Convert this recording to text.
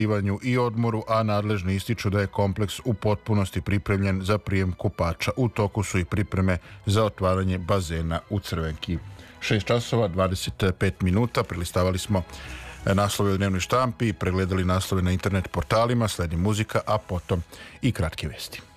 i odmoru, a nadležni ističu da je kompleks u potpunosti pripremljen za prijem kupača. U toku su i pripreme za otvaranje bazena u Crvenki. 6 časova, 25 minuta, prelistavali smo naslove u dnevnoj štampi, pregledali naslove na internet portalima, sledi muzika, a potom i kratke vesti.